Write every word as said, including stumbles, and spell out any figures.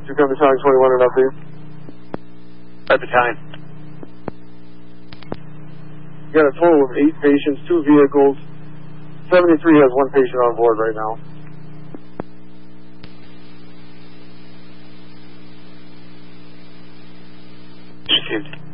two come battalion twenty-one and update. Right battalion. You got a total of eight patients, two vehicles. seventy-three has one patient on board right now. Received.